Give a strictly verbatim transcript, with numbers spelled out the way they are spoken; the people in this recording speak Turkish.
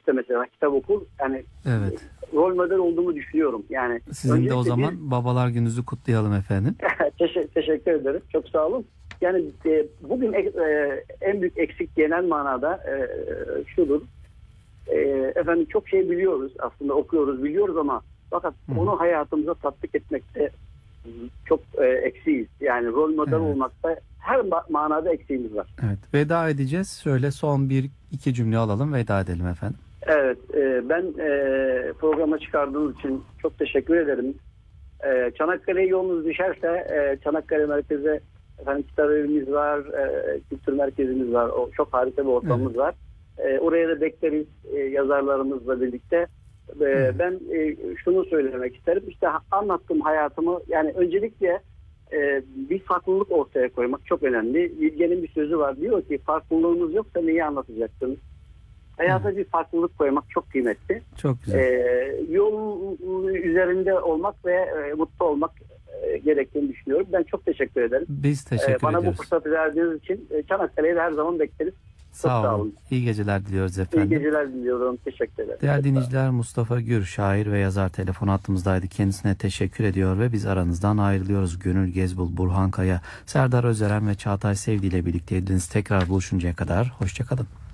de mesela kitap okur. Yani Evet. rol model olduğumu düşünüyorum. Yani Sizin de o zaman bir... babalar gününüzü kutlayalım efendim. Teşekkür, teşekkür ederim. Çok sağ olun. Yani e, bugün e, en büyük eksik genel manada e, şudur. E, efendim çok şey biliyoruz. Aslında okuyoruz, biliyoruz ama fakat Hı. onu hayatımıza tatbik etmekte çok e, eksiyiz. Yani rol model evet. olmakta her manada eksiğimiz var. Evet. Veda edeceğiz. Şöyle son bir iki cümle alalım. Veda edelim efendim. Evet. E, ben e, programa çıkardığınız için çok teşekkür ederim. E, Çanakkale'ye yolunuz düşerse e, Çanakkale merkeze efendim kitap evimiz var, e, kültür merkezimiz var. O çok harika bir ortamımız evet. var. E, oraya da bekleriz e, yazarlarımızla birlikte. E, ben e, şunu söylemek isterim. İşte anlattığım hayatımı yani öncelikle e, bir farklılık ortaya koymak çok önemli. Bilge'nin bir sözü var. Diyor ki farklılığınız yoksa neyi anlatacaksınız? Hayata evet. bir farklılık koymak çok kıymetli. Çok güzel. E, yol üzerinde olmak ve e, mutlu olmak e, gerektiğini düşünüyorum. Ben çok teşekkür ederim. Biz teşekkür e, bana ediyoruz. Bana bu fırsatı verdiğiniz için e, Çanakkale'yi her zaman bekleriz. Sağ olun. sağ olun. İyi geceler diliyoruz efendim. İyi geceler diliyorum. Teşekkür ederim. Değerli dinleyiciler, Mustafa Gür, şair ve yazar telefon hattımızdaydı. Kendisine teşekkür ediyor ve biz aranızdan ayrılıyoruz. Gönül Gezbul, Burhan Kaya, Serdar Özeren ve Çağatay Sevdi ile birlikteydiniz. Tekrar buluşuncaya kadar hoşça kalın.